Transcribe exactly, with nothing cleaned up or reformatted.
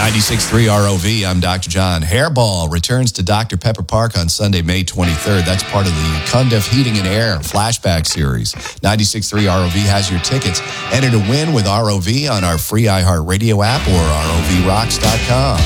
ninety-six point three R O V, I'm Doctor John. Hairball returns to Doctor Pepper Park on Sunday, May twenty-third. That's part of the Cundiff Heating and Air Flashback Series. ninety-six point three R O V has your tickets. Enter to win with R O V on our free iHeartRadio app or R O V rocks dot com.